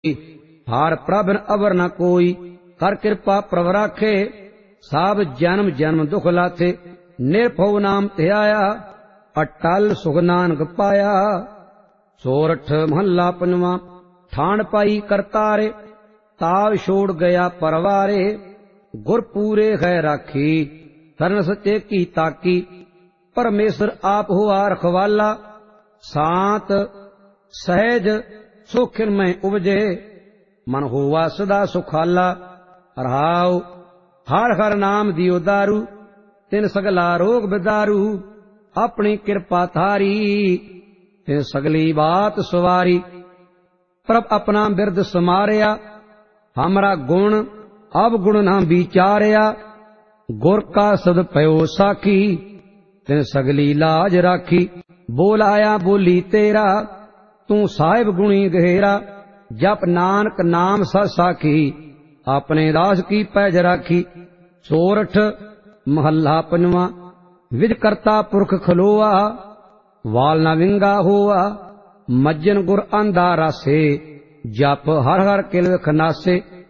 हार प्रभन अवर न कोई, कर कृपा प्रभ राखे, साब जन्म जन्म दुख लाथे। निर्भव नाम ध्याया, अटल सुख नानक पाया। सोरठ महला पंजवा। ठाण पाई करतारे, ताव छोड़ गया परवारे। गुर पूरे है राखी, शरण सचे की ताकी। परमेश्वर आप हुआ रखवाला, शांत सहज सुखिन में उपजे। मन हुआ सदा सुखाला, रहाओ हर हर नाम दियो दारू। तिन सगला रोग बिदारू, अपनी कृपा थारी। तिन सगली बात सवारी, प्रभ अपना बिरद समारिया। हमरा गुण अब गुण ना विचारिया, गुर का सद पयो साखी। तिन सगली लाज राखी, बोलाया बोली तेरा। तू साहिब गुणी गहेरा, जप नानक नाम सच साखी। अपने दास की पैज राखी। सोरठ महला पंजवा। विध करता पुरख खलोआ, वाल न विंगा होआ। मज्जन गुर आंदा रासे, जप हर हर किल खनासे।